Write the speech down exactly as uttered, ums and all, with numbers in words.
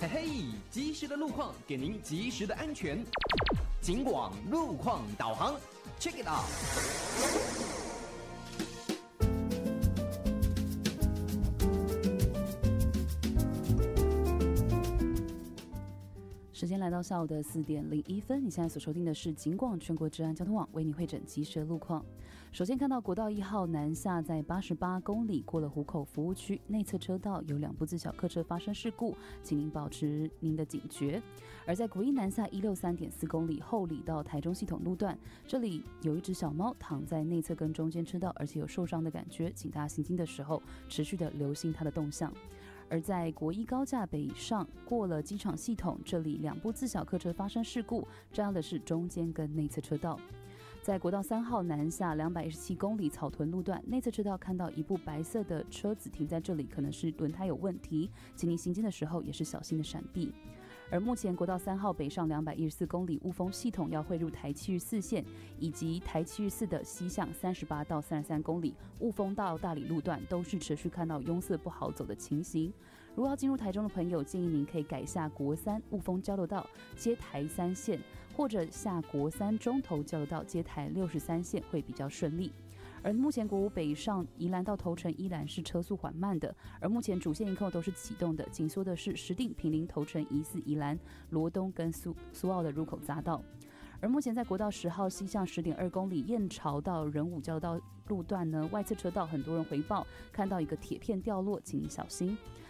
嘿嘿，及时的路况给您及时的安全。警广路况导航 ，check it out。 时间来到下午的四点零一分，你现在所收听的是警广全国治安交通网为你会诊及时的路况。首先看到国道一号南下，在八十八公里过了湖口服务区内侧车道有两部自小客车发生事故，请您保持您的警觉。而在国一南下一六三点四公里后里到台中系统路段，这里有一只小猫躺在内侧跟中间车道，而且有受伤的感觉，请大家行经的时候持续的留心它的动向。而在国一高架北上过了机场系统，这里两部自小客车发生事故，占用的是中间跟内侧车道。在国道三号南下两百一十七公里草屯路段，内侧车道看到一部白色的车子停在这里，可能是轮胎有问题，请您行进的时候也是小心的闪避。而目前国道三号北上两百一十四公里雾峰系统要汇入台七十四线，以及台七十四的西向三十八到三十三公里雾峰到大里路段都是持续看到拥塞不好走的情形。如果要进入台中的朋友，建议您可以改下国三雾峰交流道接台三线，或者下国三中投交流道接台六十三线会比较顺利。而目前国五北上宜兰到头城依然是车速缓慢的，而目前主线一扣都是启动的，紧缩的是石碇、坪林、头城、宜四、宜兰、罗东跟苏苏澳的入口匝道。而目前在国道十号西向十点二公里燕巢到仁武交流道路段呢，外侧车道很多人回报看到一个铁片掉落，请您小心。